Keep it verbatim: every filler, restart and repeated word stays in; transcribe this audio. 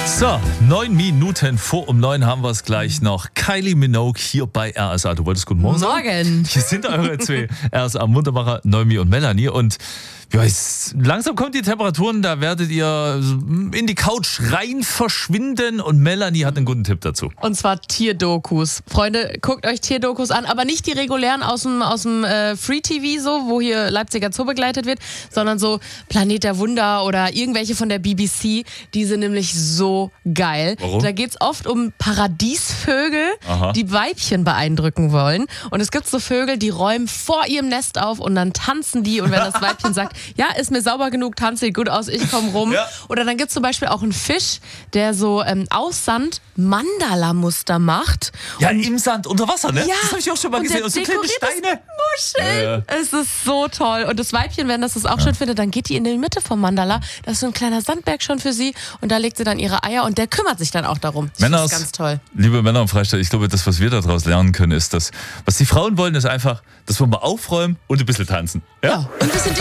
So, neun Minuten vor um neun haben wir es gleich noch. Kylie Minogue hier bei R S A. Du wolltest guten Morgen sagen? Morgen. Hier sind eure zwei R S A-Muntermacher, Noemi und Melanie. Und ja, es, langsam kommen die Temperaturen, da werdet ihr in die Couch rein verschwinden. Und Melanie hat einen guten Tipp dazu. Und zwar Tierdokus. Freunde, guckt euch Tierdokus an, aber nicht die regulären aus dem, aus dem äh, Free-T V, so, wo hier Leipziger Zoo begleitet wird, sondern so Planet der Wunder oder irgendwelche von der B B C. Die sind nämlich so geil. Warum? Da geht es oft um Paradiesvögel, Aha. die Weibchen beeindrucken wollen. Und es gibt so Vögel, die räumen vor ihrem Nest auf und dann tanzen die. Und wenn das Weibchen sagt, ja, ist mir sauber genug, tanzt sieht gut aus, ich komme rum. Ja. Oder dann gibt es zum Beispiel auch einen Fisch, der so ähm, aus Sand Mandala-Muster macht. Ja, im Sand, unter Wasser, ne? Ja, Das habe ich auch schon mal und gesehen. der Und so kleine dekoriert das Steine. Muscheln. Ja, ja. Es ist so toll. Und das Weibchen, wenn das das auch schön findet, dann geht die in die Mitte vom Mandala. Das ist so ein kleiner Sandberg schon für sie. Und da legt sie dann ihre Eier und der kümmert sich dann auch darum. Das Männers, ist ganz toll. Liebe Männer im Freistaat, ich glaube, das, was wir daraus lernen können, ist, dass, was die Frauen wollen, ist einfach, dass wir mal aufräumen und ein bisschen tanzen. Ja? Ja, und ein bisschen